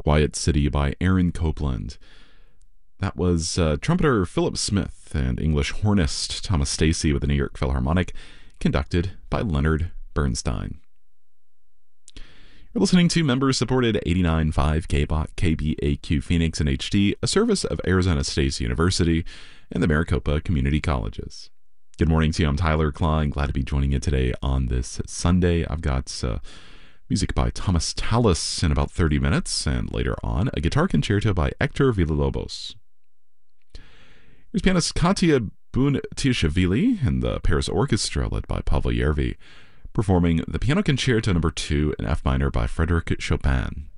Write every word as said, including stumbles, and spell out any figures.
Quiet City by Aaron Copland. That was uh, trumpeter Philip Smith and English hornist Thomas Stacy with the New York Philharmonic, conducted by Leonard Bernstein. You're listening to member-supported eighty-nine point five K B A Q Phoenix in H D, a service of Arizona State University and the Maricopa Community Colleges. Good morning to you. I'm Tyler Klein. Glad to be joining you today on this Sunday. I've got uh, music by Thomas Tallis in about thirty minutes, and later on, a guitar concerto by Hector Villalobos. Here's pianist Katya Buntiashvili and the Paris Orchestra, led by Pavel Yervi, performing the Piano Concerto number two in F minor by Frédéric Chopin.